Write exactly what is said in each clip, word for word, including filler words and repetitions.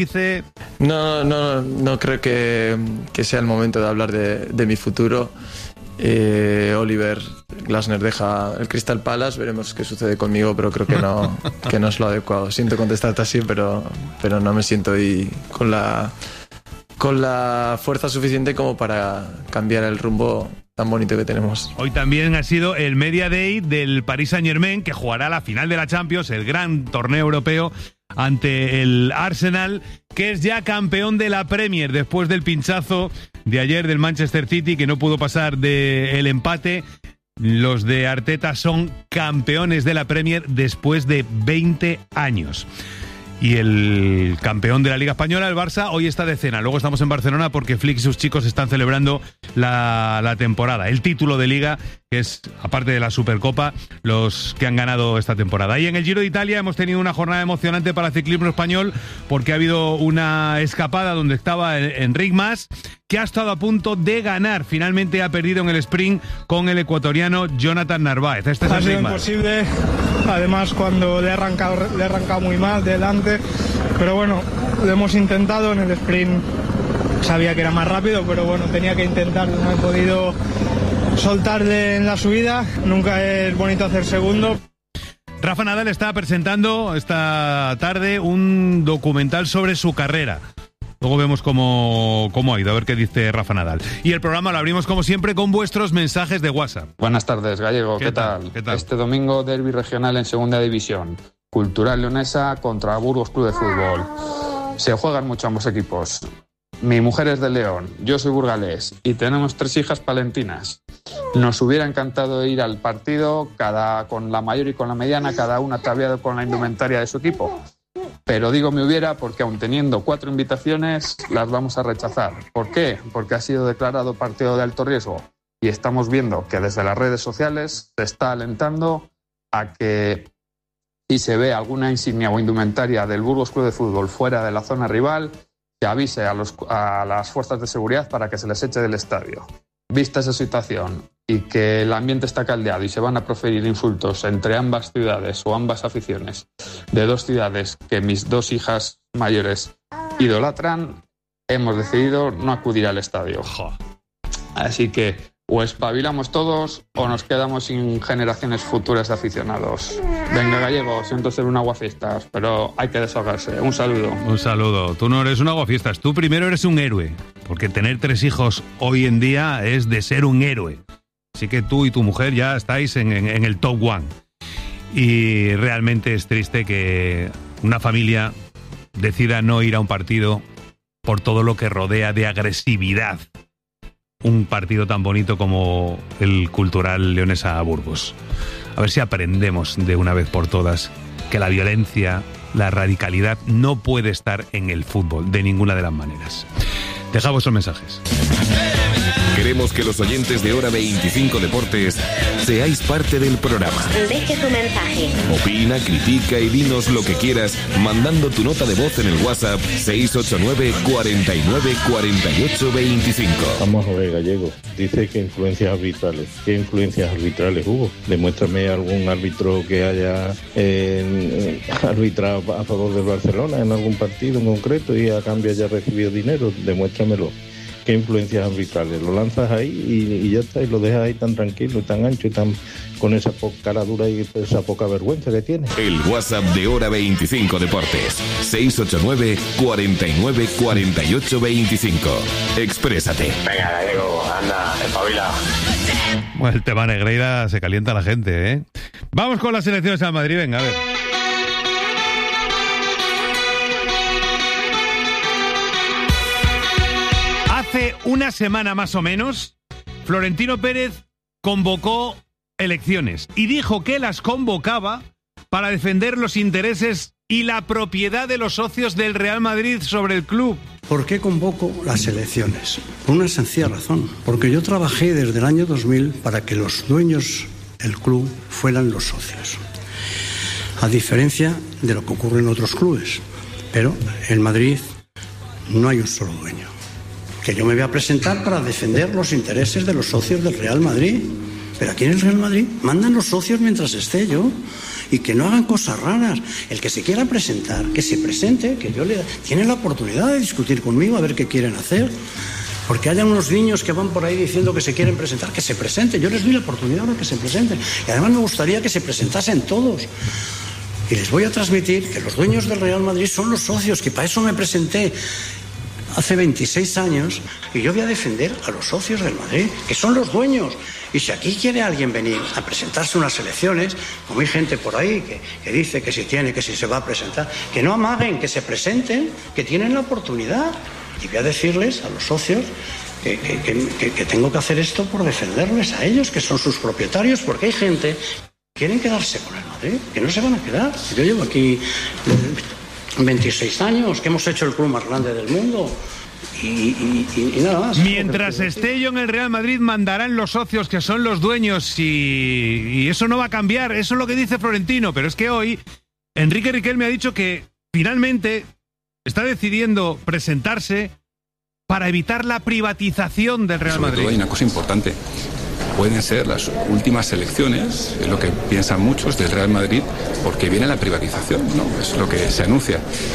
dice... No, no, no creo que, que sea el momento de hablar de, de mi futuro. Eh, Oliver Glasner deja el Crystal Palace, veremos qué sucede conmigo, pero creo que no, que no es lo adecuado. Siento contestarte así, pero, pero no me siento ahí con la, con la fuerza suficiente como para cambiar el rumbo tan bonito que tenemos. Hoy también ha sido el Media Day del Paris Saint-Germain, que jugará la final de la Champions, el gran torneo europeo, ante el Arsenal, que es ya campeón de la Premier después del pinchazo de ayer del Manchester City, que no pudo pasar del empate. Los de Arteta son campeones de la Premier después de veinte años. Y el campeón de la Liga Española, el Barça, hoy está de cena. Luego estamos en Barcelona porque Flick y sus chicos están celebrando la, la temporada, el título de Liga, que es, aparte de la Supercopa, los que han ganado esta temporada. Y en el Giro de Italia hemos tenido una jornada emocionante para el ciclismo español, porque ha habido una escapada donde estaba Enric Mas, que ha estado a punto de ganar. Finalmente ha perdido en el sprint con el ecuatoriano Jonathan Narváez. Este es ha sido Enric Mas. Imposible, además cuando le he arrancado, le he arrancado muy mal delante, pero bueno, lo hemos intentado. En el sprint sabía que era más rápido, pero bueno, tenía que intentarlo, no he podido soltarle en la subida. Nunca es bonito hacer segundo. Rafa Nadal está presentando esta tarde un documental sobre su carrera. Luego vemos cómo, cómo ha ido, a ver qué dice Rafa Nadal. Y el programa lo abrimos como siempre con vuestros mensajes de WhatsApp. Buenas tardes, Gallego, ¿qué, ¿Qué, tal? tal? ¿Qué tal? Este domingo derbi regional en segunda división. Cultural Leonesa contra Burgos Club de Fútbol. Se juegan mucho ambos equipos. Mi mujer es de León, yo soy burgalés y tenemos tres hijas palentinas. Nos hubiera encantado ir al partido, cada con la mayor y con la mediana, cada una ataviado con la indumentaria de su equipo. Pero digo me hubiera porque aun teniendo cuatro invitaciones las vamos a rechazar. ¿Por qué? Porque ha sido declarado partido de alto riesgo y estamos viendo que desde las redes sociales se está alentando a que si se ve alguna insignia o indumentaria del Burgos Club de Fútbol fuera de la zona rival, se avise a, los, a las fuerzas de seguridad para que se les eche del estadio. Vista esa situación y que el ambiente está caldeado y se van a proferir insultos entre ambas ciudades o ambas aficiones de dos ciudades que mis dos hijas mayores idolatran, hemos decidido no acudir al estadio. Así que o espabilamos todos o nos quedamos sin generaciones futuras de aficionados. Venga, Gallego, siento ser un aguafiestas, pero hay que desahogarse. Un saludo. Un saludo. Tú no eres un aguafiestas, tú primero eres un héroe, porque tener tres hijos hoy en día es de ser un héroe. Así que tú y tu mujer ya estáis en, en, en el top one. Y realmente es triste que una familia decida no ir a un partido por todo lo que rodea de agresividad. Un partido tan bonito como el Cultural Leonesa Burgos. A ver si aprendemos de una vez por todas que la violencia, la radicalidad no puede estar en el fútbol de ninguna de las maneras. Deja vuestros mensajes. Queremos que los oyentes de Hora veinticinco Deportes seáis parte del programa. Deje tu mensaje. Opina, critica y dinos lo que quieras mandando tu nota de voz en el WhatsApp seis ocho nueve, cuarenta y nueve, cuarenta y ocho, veinticinco. Vamos a ver, Gallego. Dice que influencias arbitrales. ¿Qué influencias arbitrales hubo? Demuéstrame algún árbitro que haya eh, arbitrado a favor del Barcelona en algún partido en concreto y a cambio haya recibido dinero. Demuéstramelo. ¿Qué influencias arbitrales? Lo lanzas ahí y, y ya está, y lo dejas ahí tan tranquilo, tan ancho y tan con esa poca cara dura y esa poca vergüenza que tiene. El WhatsApp de Hora veinticinco Deportes, seis ocho nueve, cuarenta y nueve, cuarenta y ocho, veinticinco. Exprésate. Venga, Gallego, anda, espabila. Bueno, el tema Negreira se calienta la gente, ¿eh? Vamos con las elecciones al Madrid, venga, a ver. Hace una semana más o menos, Florentino Pérez convocó elecciones y dijo que las convocaba para defender los intereses y la propiedad de los socios del Real Madrid sobre el club. ¿Por qué convoco las elecciones? Por una sencilla razón. Porque yo trabajé desde el año dos mil para que los dueños del club fueran los socios. A diferencia de lo que ocurre en otros clubes. Pero en Madrid no hay un solo dueño. Que yo me voy a presentar para defender los intereses de los socios del Real Madrid. Pero aquí en el Real Madrid mandan los socios mientras esté yo. Y que no hagan cosas raras. El que se quiera presentar, que se presente, que yo le... Tienen la oportunidad de discutir conmigo a ver qué quieren hacer. Porque hayan unos niños que van por ahí diciendo que se quieren presentar, que se presenten. Yo les doy la oportunidad de que se presenten. Y además me gustaría que se presentasen todos. Y les voy a transmitir que los dueños del Real Madrid son los socios, que para eso me presenté hace veintiséis años, y yo voy a defender a los socios del Madrid, que son los dueños. Y si aquí quiere alguien venir a presentarse unas elecciones, como hay gente por ahí que, que dice que si tiene, que si se va a presentar, que no amaguen, que se presenten, que tienen la oportunidad. Y voy a decirles a los socios que, que, que, que, que tengo que hacer esto por defenderles a ellos, que son sus propietarios, porque hay gente que quieren quedarse con el Madrid, que no se van a quedar. Yo llevo aquí veintiséis años, que hemos hecho el club más grande del mundo. Y, y, y, y nada más. Mientras esté yo en el Real Madrid, mandarán los socios, que son los dueños, y, y eso no va a cambiar. Eso es lo que dice Florentino. Pero es que hoy Enrique Riquelme ha dicho que finalmente está decidiendo presentarse para evitar la privatización del Real Madrid. Sobre todo hay una cosa importante. Pueden ser las últimas elecciones, es lo que piensan muchos, del Real Madrid, porque viene la privatización, ¿no? Es lo que se anuncia.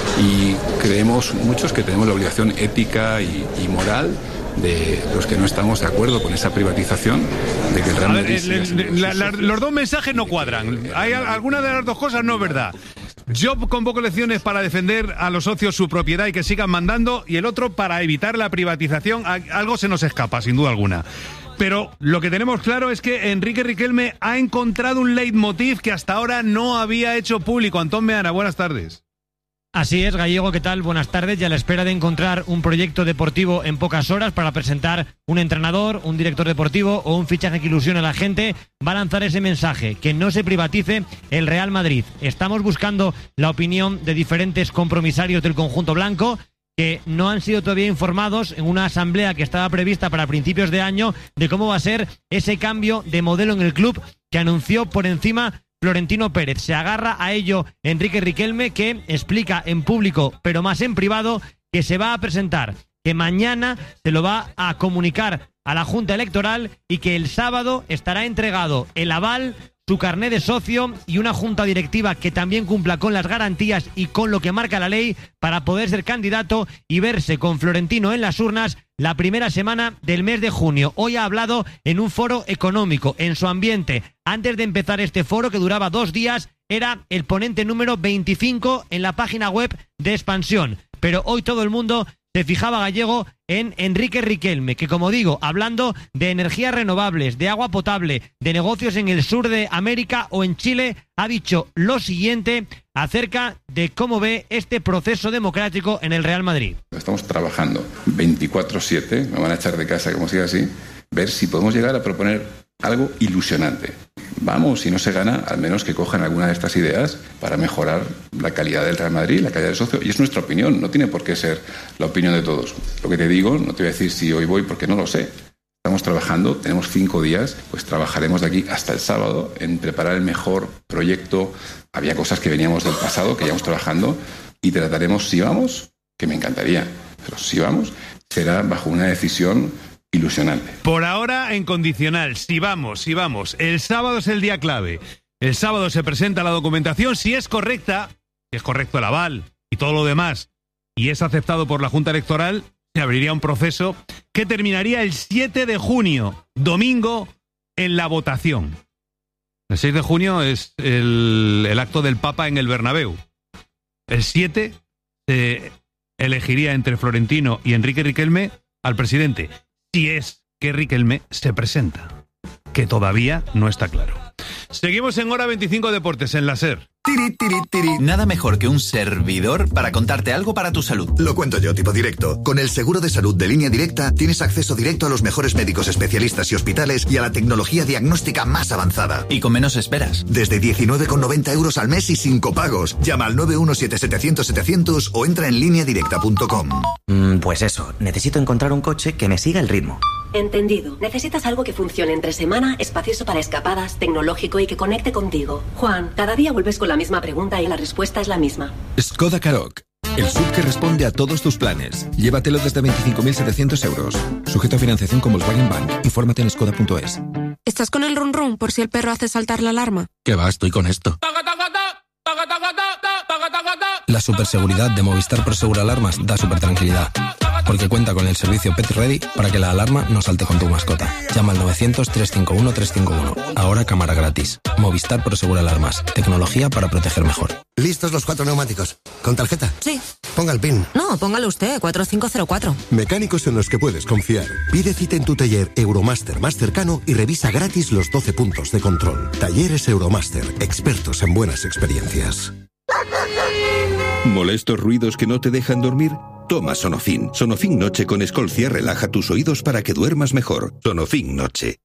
Y creemos muchos que tenemos la obligación ética y, y moral de los que no estamos de acuerdo con esa privatización, de que el Real Madrid... A ver, le, la, la, los dos mensajes no cuadran. Hay alguna de las dos cosas no es verdad. Yo convoco elecciones para defender a los socios su propiedad y que sigan mandando, y el otro para evitar la privatización. Algo se nos escapa, sin duda alguna. Pero lo que tenemos claro es que Enrique Riquelme ha encontrado un leitmotiv que hasta ahora no había hecho público. Antón Meana, buenas tardes. Así es, Gallego, ¿qué tal? Buenas tardes. Y a la espera de encontrar un proyecto deportivo en pocas horas para presentar un entrenador, un director deportivo o un fichaje que ilusione a la gente, va a lanzar ese mensaje, que no se privatice el Real Madrid. Estamos buscando la opinión de diferentes compromisarios del conjunto blanco, que no han sido todavía informados en una asamblea que estaba prevista para principios de año de cómo va a ser ese cambio de modelo en el club que anunció por encima Florentino Pérez. Se agarra a ello Enrique Riquelme, que explica en público, pero más en privado, que se va a presentar, que mañana se lo va a comunicar a la Junta Electoral y que el sábado estará entregado el aval, su carné de socio y una junta directiva que también cumpla con las garantías y con lo que marca la ley para poder ser candidato y verse con Florentino en las urnas la primera semana del mes de junio. Hoy ha hablado en un foro económico, en su ambiente. Antes de empezar este foro, que duraba dos días, era el ponente número veinticinco en la página web de Expansión. Pero hoy todo el mundo se fijaba, Gallego, en Enrique Riquelme, que, como digo, hablando de energías renovables, de agua potable, de negocios en el sur de América o en Chile, ha dicho lo siguiente acerca de cómo ve este proceso democrático en el Real Madrid. Estamos trabajando veinticuatro siete, me van a echar de casa como siga así, ver si podemos llegar a proponer algo ilusionante. Vamos, si no se gana, al menos que cojan alguna de estas ideas para mejorar la calidad del Real Madrid, la calidad del socio, y es nuestra opinión, no tiene por qué ser la opinión de todos. Lo que te digo, no te voy a decir si hoy voy porque no lo sé. Estamos trabajando, tenemos cinco días, pues trabajaremos de aquí hasta el sábado en preparar el mejor proyecto. Había cosas que veníamos del pasado, que íbamos trabajando, y trataremos, si vamos, que me encantaría, pero si vamos, será bajo una decisión ilusionante. Por ahora en condicional, si vamos, si vamos. El sábado es el día clave. El sábado se presenta la documentación, si es correcta, si es correcto el aval y todo lo demás, y es aceptado por la Junta Electoral, se abriría un proceso que terminaría el siete de junio, domingo, en la votación. El seis de junio es el, el acto del Papa en el Bernabéu. El siete se elegiría entre Florentino y Enrique Riquelme al presidente, si es que Riquelme se presenta, que todavía no está claro. Seguimos en Hora veinticinco Deportes, en la SER. Tiri, tiri, tiri. Nada mejor que un servidor para contarte algo para tu salud. Lo cuento yo, tipo directo. Con el seguro de salud de Línea Directa tienes acceso directo a los mejores médicos especialistas y hospitales y a la tecnología diagnóstica más avanzada. Y con menos esperas. Desde diecinueve con noventa euros al mes y sin copagos. Llama al nueve uno siete setecientos setecientos o entra en línea directa punto com. Mm, pues eso, necesito encontrar un coche que me siga el ritmo. Entendido. Necesitas algo que funcione entre semana, espacioso para escapadas, tecnológico y que conecte contigo. Juan, cada día vuelves con la misma pregunta y la respuesta es la misma. Skoda Karoq. El S U V que responde a todos tus planes. Llévatelo desde veinticinco mil setecientos euros. Sujeto a financiación con Volkswagen Bank. Infórmate en skoda punto es. ¿Estás con el run run por si el perro hace saltar la alarma? ¿Qué va? Estoy con esto. La superseguridad de Movistar Prosegur Alarmas da super tranquilidad, porque cuenta con el servicio Pet Ready para que la alarma no salte con tu mascota. Llama al novecientos, trescientos cincuenta y uno, trescientos cincuenta y uno. Ahora cámara gratis. Movistar Prosegur Alarmas. Tecnología para proteger mejor. ¿Listos los cuatro neumáticos? ¿Con tarjeta? Sí. Ponga el PIN. No, póngalo usted, cuatro cinco cero cuatro. Mecánicos en los que puedes confiar. Pide cita en tu taller Euromaster más cercano y revisa gratis los doce puntos de control. Talleres Euromaster. Expertos en buenas experiencias. ¿Molestos ruidos que no te dejan dormir? Toma Sonofin. Sonofin Noche con Escolcia relaja tus oídos para que duermas mejor. Sonofin Noche.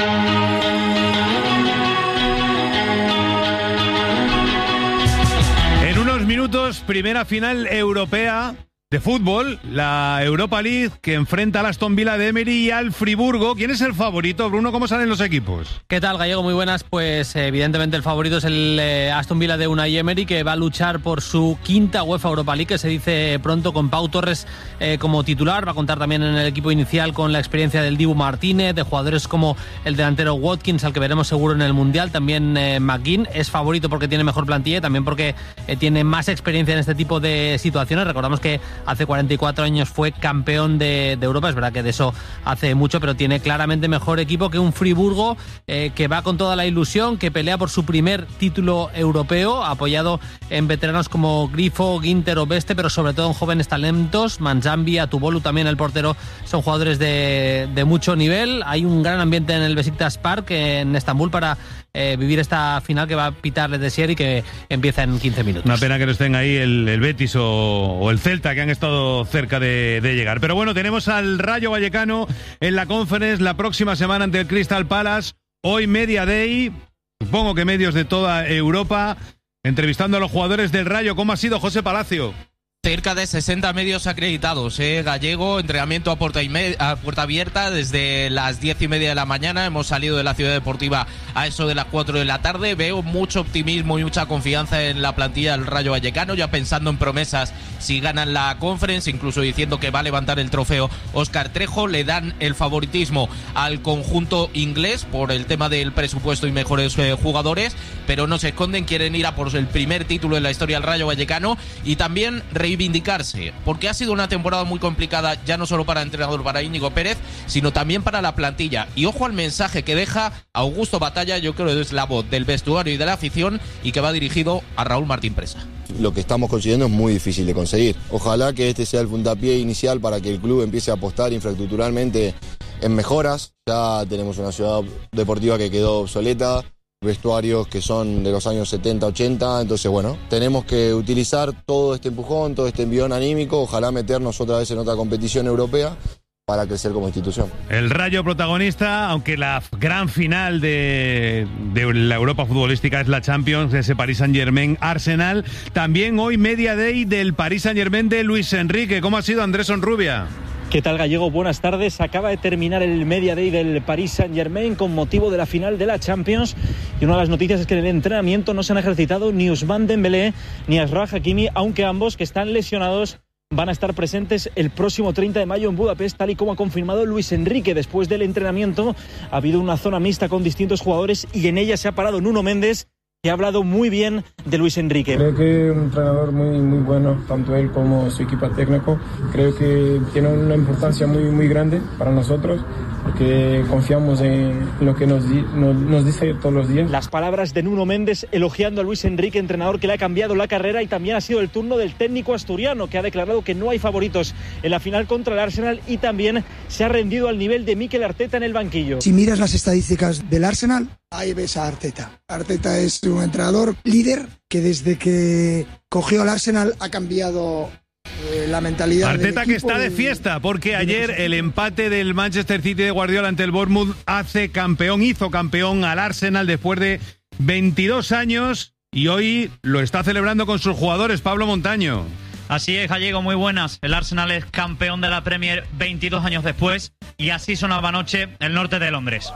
En unos minutos, primera final europea de fútbol, la Europa League, que enfrenta al Aston Villa de Emery y al Friburgo. ¿Quién es el favorito, Bruno? ¿Cómo salen los equipos? ¿Qué tal, Gallego? Muy buenas. Pues evidentemente el favorito es el eh, Aston Villa de Unai Emery, que va a luchar por su quinta UEFA Europa League, que se dice pronto, con Pau Torres eh, como titular. Va a contar también en el equipo inicial con la experiencia del Dibu Martínez, de jugadores como el delantero Watkins, al que veremos seguro en el Mundial. También eh, McGinn es favorito porque tiene mejor plantilla, también porque eh, tiene más experiencia en este tipo de situaciones. Recordamos que hace cuarenta y cuatro años fue campeón de, de Europa, es verdad que de eso hace mucho, pero tiene claramente mejor equipo que un Friburgo eh, que va con toda la ilusión, que pelea por su primer título europeo, apoyado en veteranos como Grifo, Ginter o Beste, pero sobre todo en jóvenes talentos. Manzambi, Atubolu, también el portero, son jugadores de, de mucho nivel. Hay un gran ambiente en el Besiktas Park en Estambul para eh, vivir esta final que va a pitar Les Desier y que empieza en quince minutos. Una pena que no estén ahí el, el Betis o, o el Celta, que han estado cerca de, de llegar. Pero bueno, tenemos al Rayo Vallecano en la Conference la próxima semana ante el Crystal Palace. Hoy Media Day, supongo que medios de toda Europa, entrevistando a los jugadores del Rayo. ¿Cómo ha sido, José Palacio? Cerca de sesenta medios acreditados, ¿eh? Gallego, entrenamiento a puerta, y me- a puerta abierta desde las diez y media de la mañana. Hemos salido de la ciudad deportiva a eso de las cuatro de la tarde. Veo mucho optimismo y mucha confianza en la plantilla del Rayo Vallecano, ya pensando en promesas si ganan la Conference, incluso diciendo que va a levantar el trofeo Óscar Trejo. Le dan el favoritismo al conjunto inglés por el tema del presupuesto y mejores eh, jugadores, pero no se esconden, quieren ir a por el primer título en la historia del Rayo Vallecano y también reivindicarse, porque ha sido una temporada muy complicada, ya no solo para el entrenador, para Íñigo Pérez, sino también para la plantilla. Y ojo al mensaje que deja Augusto Batalla, yo creo que es la voz del vestuario y de la afición, y que va dirigido a Raúl Martín Presa. Lo que estamos consiguiendo es muy difícil de conseguir. Ojalá que este sea el puntapié inicial para que el club empiece a apostar infraestructuralmente en mejoras. Ya tenemos una ciudad deportiva que quedó obsoleta, vestuarios que son de los años setenta, ochenta, entonces bueno, tenemos que utilizar todo este empujón, todo este envión anímico, ojalá meternos otra vez en otra competición europea para crecer como institución. El Rayo protagonista, aunque la gran final de, de la Europa futbolística es la Champions, ese Paris Saint-Germain-Arsenal. También hoy Media Day del Paris Saint-Germain de Luis Enrique. ¿Cómo ha sido, Andrés Onrubia? ¿Qué tal, Gallego? Buenas tardes. Acaba de terminar el Media Day del Paris Saint-Germain con motivo de la final de la Champions. Y una de las noticias es que en el entrenamiento no se han ejercitado ni Ousmane Dembélé ni Achraf Hakimi, aunque ambos, que están lesionados, van a estar presentes el próximo treinta de mayo en Budapest, tal y como ha confirmado Luis Enrique. Después del entrenamiento ha habido una zona mixta con distintos jugadores y en ella se ha parado Nuno Méndez, que ha hablado muy bien de Luis Enrique. Creo que es un entrenador muy, muy bueno, tanto él como su equipo técnico. Creo que tiene una importancia muy, muy grande para nosotros, porque confiamos en lo que nos, di, nos, nos dice todos los días. Las palabras de Nuno Méndez elogiando a Luis Enrique, entrenador que le ha cambiado la carrera, y también ha sido el turno del técnico asturiano, que ha declarado que no hay favoritos en la final contra el Arsenal, y también se ha rendido al nivel de Mikel Arteta en el banquillo. Si miras las estadísticas del Arsenal, ahí ves a Arteta. Arteta es un entrenador líder que desde que cogió al Arsenal ha cambiado eh, la mentalidad. Arteta, del que equipo está de y... fiesta porque ayer el empate del Manchester City de Guardiola ante el Bournemouth hace campeón, hizo campeón al Arsenal después de veintidós años, y hoy lo está celebrando con sus jugadores. Pablo Montaño. Así es, Gallego, muy buenas. El Arsenal es campeón de la Premier veintidós años después, y así sonaba anoche el norte de Londres.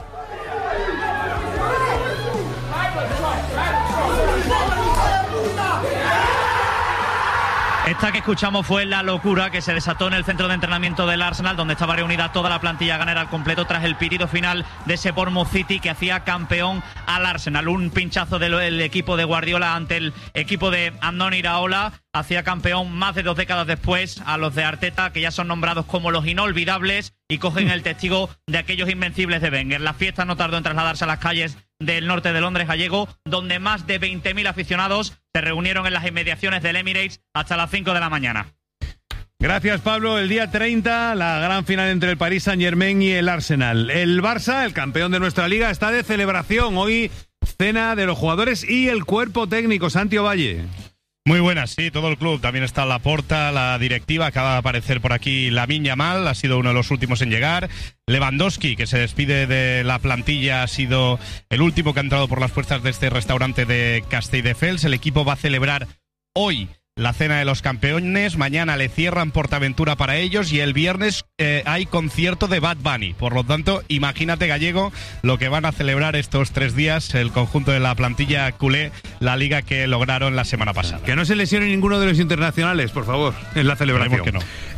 Esta que escuchamos fue la locura que se desató en el centro de entrenamiento del Arsenal, donde estaba reunida toda la plantilla ganera al completo tras el pitido final de ese Bournemouth City que hacía campeón al Arsenal. Un pinchazo del equipo de Guardiola ante el equipo de Andoni Iraola hacía campeón más de dos décadas después a los de Arteta, que ya son nombrados como los inolvidables y cogen el testigo de aquellos invencibles de Wenger. La fiesta no tardó en trasladarse a las calles del norte de Londres gallego, donde más de veinte mil aficionados se reunieron en las inmediaciones del Emirates hasta las cinco de la mañana. Gracias, Pablo. El día treinta, la gran final entre el Paris Saint-Germain y el Arsenal. El Barça, el campeón de nuestra liga, está de celebración. Hoy cena de los jugadores y el cuerpo técnico. Santi Ovalle. Muy buenas, sí, todo el club. También está Laporta, la directiva. Acaba de aparecer por aquí Lamine Yamal, ha sido uno de los últimos en llegar. Lewandowski, que se despide de la plantilla, ha sido el último que ha entrado por las puertas de este restaurante de Castelldefels. El equipo va a celebrar hoy la cena de los campeones, mañana le cierran Portaventura para ellos y el viernes eh, hay concierto de Bad Bunny. Por lo tanto, imagínate, Gallego, lo que van a celebrar estos tres días el conjunto de la plantilla culé, la liga que lograron la semana pasada. Que no se lesione ninguno de los internacionales, por favor, en la celebración. Que no.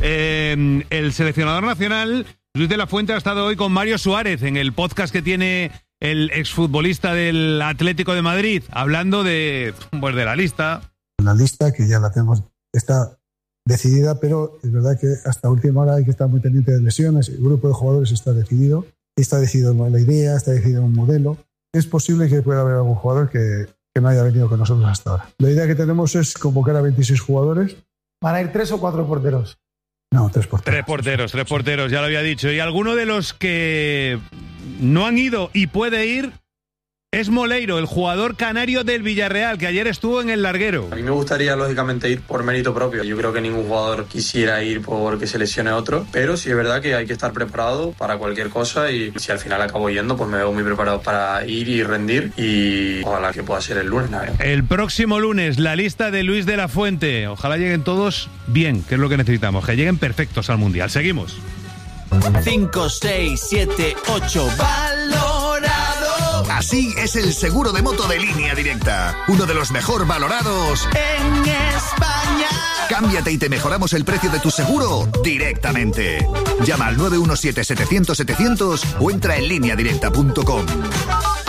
Eh, el seleccionador nacional, Luis de la Fuente, ha estado hoy con Mario Suárez en el podcast que tiene el exfutbolista del Atlético de Madrid, hablando de, pues, de la lista. La lista que ya la tenemos, está decidida, pero es verdad que hasta última hora hay que estar muy pendiente de lesiones. El grupo de jugadores está decidido, está decidido la idea, está decidido un modelo. Es posible que pueda haber algún jugador que, que no haya venido con nosotros hasta ahora. La idea que tenemos es convocar a veintiséis jugadores. ¿Van a ir tres o cuatro porteros? No, tres porteros. Tres porteros, tres porteros, ya lo había dicho. Y alguno de los que no han ido y puede ir es Moleiro, el jugador canario del Villarreal, que ayer estuvo en el larguero. A mí me gustaría, lógicamente, ir por mérito propio. Yo creo que ningún jugador quisiera ir porque se lesione otro, pero sí es verdad que hay que estar preparado para cualquier cosa y si al final acabo yendo, pues me veo muy preparado para ir y rendir y ojalá que pueda ser el lunes. ¿No? El próximo lunes, la lista de Luis de la Fuente. Ojalá lleguen todos bien, que es lo que necesitamos, que lleguen perfectos al Mundial. Seguimos. cinco, seis, siete, ocho, valorado. Así es el seguro de moto de Línea Directa. Uno de los mejor valorados en España. Cámbiate y te mejoramos el precio de tu seguro directamente. Llama al nueve uno siete, setecientos, setecientos o entra en línea directa punto com.